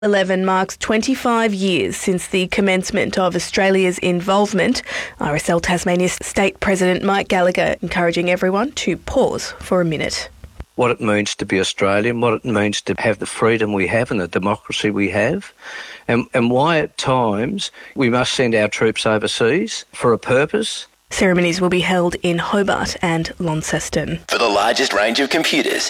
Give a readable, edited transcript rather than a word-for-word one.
11 marks 25 years since the commencement of Australia's involvement. RSL Tasmania's State President Mike Gallagher encouraging everyone to pause for a minute. What it means to be Australian, what it means to have the freedom we have and the democracy we have, and why at times we must send our troops overseas for a purpose. Ceremonies will be held in Hobart and Launceston. For the largest range of computers,